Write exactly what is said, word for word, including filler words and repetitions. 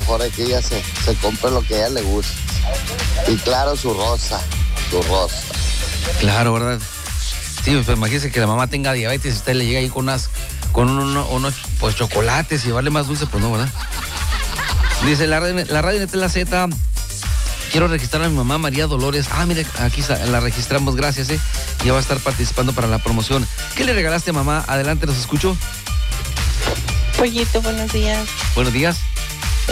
mejor es que ella se, se compre lo que a ella le gusta. Y claro, su rosa, su rosa. Claro, ¿verdad? Sí, pues imagínese que la mamá tenga diabetes y usted le llega ahí con unas, con uno, unos pues chocolates y llevarle más dulce, pues no, ¿verdad? Dice la, la radio Neta La Z, quiero registrar a mi mamá María Dolores. Ah, mire, aquí la registramos, gracias, eh. Ya va a estar participando para la promoción. ¿Qué le regalaste, mamá? Adelante, los escucho. Pollito, buenos días. Buenos días.